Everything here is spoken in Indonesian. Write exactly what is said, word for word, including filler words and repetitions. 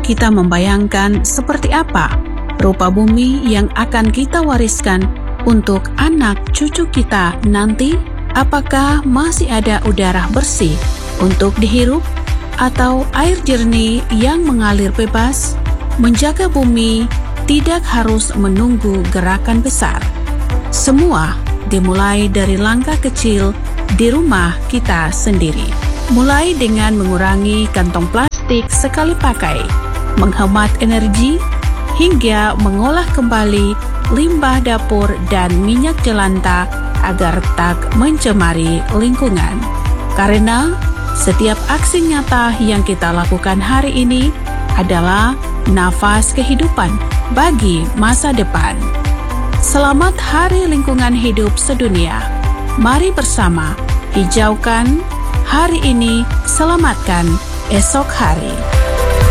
kita membayangkan seperti apa rupa bumi yang akan kita wariskan untuk anak cucu kita nanti? Apakah masih ada udara bersih untuk dihirup atau air jernih yang mengalir bebas? Menjaga bumi tidak harus menunggu gerakan besar. Semua dimulai dari langkah kecil di rumah kita sendiri. Mulai dengan mengurangi kantong plastik sekali pakai, menghemat energi, hingga mengolah kembali limbah dapur dan minyak jelantah agar tak mencemari lingkungan. Karena setiap aksi nyata yang kita lakukan hari ini adalah nafas kehidupan bagi masa depan. Selamat Hari Lingkungan Hidup Sedunia. Mari bersama hijaukan hari ini, selamatkan esok hari.